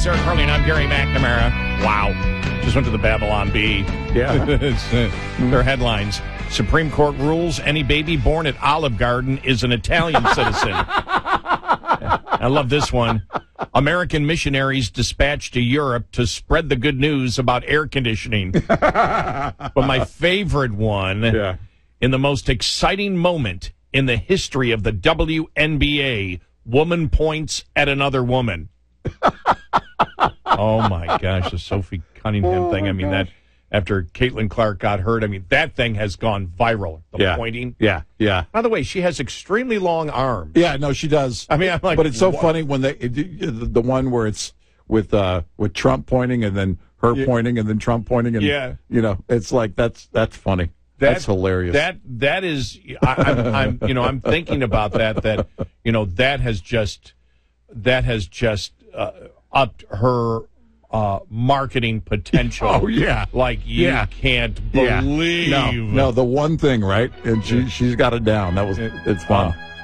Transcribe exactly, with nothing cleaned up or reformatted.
He's Eric Harley, and I'm Gary McNamara. Wow. Just went to the Babylon Bee. Yeah. it's, uh, their headlines. Supreme Court rules any baby born at Olive Garden is an Italian citizen. I love this one. American missionaries dispatched to Europe to spread the good news about air conditioning. But my favorite one, Yeah. in the most exciting moment in the history of the W N B A, woman points at another woman. Oh, my gosh, the Sophie Cunningham Oh, thing. I mean, gosh. that after Caitlin Clark got hurt, I mean, that thing has gone viral, the Yeah. pointing. Yeah, yeah. By the way, she has extremely long arms. Yeah, no, she does. I mean, I'm like, but it's so what? funny when they the, the one where it's with uh, with Trump pointing and then her Yeah. pointing and then Trump pointing and Yeah. you know, it's like that's that's funny. That- that's hilarious. That that is, I, I'm, I'm, you know, I'm thinking about that. That you know, that has just, that has just uh, upped her uh, marketing potential. Oh, yeah. like you Yeah. can't Yeah. believe. No, no, the one thing, right? And she she's got it down. That was it's fun. Uh,